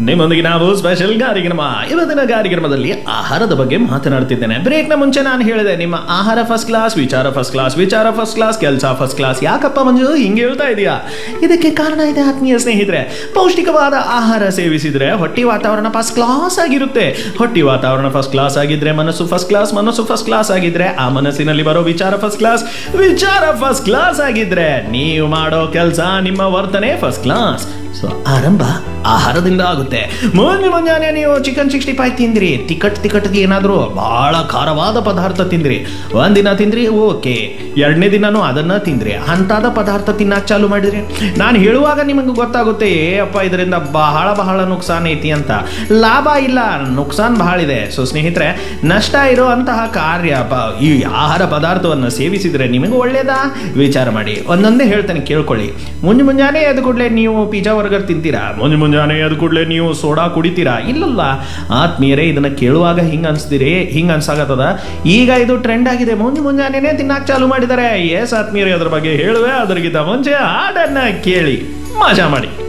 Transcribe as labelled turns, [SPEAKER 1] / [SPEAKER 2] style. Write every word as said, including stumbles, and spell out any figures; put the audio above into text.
[SPEAKER 1] ನಿಮ್ಮೊಂದಿಗೆ ನಾವು ಸ್ಪೆಷಲ್ ಕಾರ್ಯಕ್ರಮ. ಇವತ್ತಿನ ಕಾರ್ಯಕ್ರಮದಲ್ಲಿ ಆಹಾರದ ಬಗ್ಗೆ ಮಾತನಾಡ್ತಿದ್ದೇನೆ. ಬ್ರೇಕ್ನ ಮುಂಚೆ ನಾನು ಹೇಳಿದೆ ನಿಮ್ಮ ಆಹಾರ ಫಸ್ಟ್ ಕ್ಲಾಸ್, ವಿಚಾರ ಫಸ್ಟ್ ಕ್ಲಾಸ್, ವಿಚಾರ ಫಸ್ಟ್ ಕ್ಲಾಸ್, ಕೆಲಸ ಫಸ್ಟ್ ಕ್ಲಾಸ್. ಯಾಕಪ್ಪ ಮಂಜು ಹಿಂಗೆ ಹೇಳ್ತಾ ಇದೆಯಾ? ಇದಕ್ಕೆ ಕಾರಣ ಇದೆ ಆತ್ಮೀಯ ಸ್ನೇಹಿತರೆ. ಪೌಷ್ಟಿಕವಾದ ಆಹಾರ ಸೇವಿಸಿದ್ರೆ ಹೊಟ್ಟಿ ವಾತಾವರಣ ಫಸ್ಟ್ ಕ್ಲಾಸ್ ಆಗಿರುತ್ತೆ. ಹೊಟ್ಟಿ ವಾತಾವರಣ ಫಸ್ಟ್ ಕ್ಲಾಸ್ ಆಗಿದ್ರೆ ಮನಸ್ಸು ಫಸ್ಟ್ ಕ್ಲಾಸ್, ಮನಸ್ಸು ಫಸ್ಟ್ ಕ್ಲಾಸ್ ಆಗಿದ್ರೆ ಆ ಮನಸ್ಸಿನಲ್ಲಿ ಬರೋ ವಿಚಾರ ಫಸ್ಟ್ ಕ್ಲಾಸ್, ವಿಚಾರ ಫಸ್ಟ್ ಕ್ಲಾಸ್ ಆಗಿದ್ರೆ ನೀವು ಮಾಡೋ ಕೆಲಸ, ನಿಮ್ಮ ವರ್ತನೆ ಫಸ್ಟ್ ಕ್ಲಾಸ್. ಸೊ ಆರಂಭ ಆಹಾರದಿಂದ ಆಗುತ್ತೆ. ಮುಂಜೆ ಮುಂಜಾನೆ ನೀವು ಚಿಕನ್ ಸಿಕ್ಸ್ಟಿ ಫೈವ್ ತಿಂದ್ರಿ, ತಿಕಟ್ ತಿಕಟ್ಗೆ ಏನಾದರೂ ಬಹಳ ಖಾರವಾದ ಪದಾರ್ಥ ತಿಂದ್ರಿ, ಒಂದಿನ ತಿಂದ್ರಿ ಓಕೆ, ಎರಡನೇ ದಿನನೂ ಅದನ್ನ ತಿಂದ್ರಿ, ಅಂತಾದ ಪದಾರ್ಥ ತಿನ್ನಕ್ಕೆ ಚಾಲು ಮಾಡಿದ್ರಿ. ನಾನು ಹೇಳುವಾಗ ನಿಮಗೆ ಗೊತ್ತಾಗುತ್ತೆ ಏ ಅಪ್ಪ ಇದರಿಂದ ಬಹಳ ಬಹಳ ನುಕ್ಸಾನ್ ಐತಿ ಅಂತ. ಲಾಭ ಇಲ್ಲ, ನುಕ್ಸಾನ್ ಬಹಳ ಇದೆ. ಸೊ ಸ್ನೇಹಿತರೆ, ನಷ್ಟ ಇರೋ ಅಂತಹ ಕಾರ್ಯ ಈ ಆಹಾರ ಪದಾರ್ಥವನ್ನು ಸೇವಿಸಿದ್ರೆ ನಿಮಗೆ ಒಳ್ಳೇದಾ? ವಿಚಾರ ಮಾಡಿ. ಒಂದೊಂದೇ ಹೇಳ್ತೇನೆ, ಕೇಳ್ಕೊಳ್ಳಿ. ಮುಂಜೆ ಮುಂಜಾನೆ ಎದ್ದು ಕೂಡಲೇ ನೀವು ಪಿಜ್ಜಾ ಬರ್ಗರ್ ತಿಂತೀರಾ? ಮುಂಜೆ ಮುಂಜಾನೆ ಎದ್ದು ಕೂಡಲೇ ನೀವು ಸೋಡಾ ಕುಡಿತೀರಾ? ಇಲ್ಲಲ್ಲ ಆತ್ಮೀಯರೇ, ಇದನ್ನ ಕೇಳುವಾಗ ಹಿಂಗ ಅನ್ಸ್ತೀರಿ, ಹಿಂಗ ಅನ್ಸಾಗತ್ತದ. ಈಗ ಇದು ಟ್ರೆಂಡ್ ಆಗಿದೆ, ಮುಂಜೆ ಮುಂಜಾನೆ ತಿನ್ನಾಕ್ ಚಾಲು ಮಾಡಿದ್ದಾರೆ. ಎಸ್ ಆತ್ಮೀಯರೇ, ಅದ್ರ ಬಗ್ಗೆ ಹೇಳುವೆ. ಅದರಿಗಿಂತ ಮುಂಚೆ ಹಾಡನ್ನ ಕೇಳಿ ಮಜಾ ಮಾಡಿ.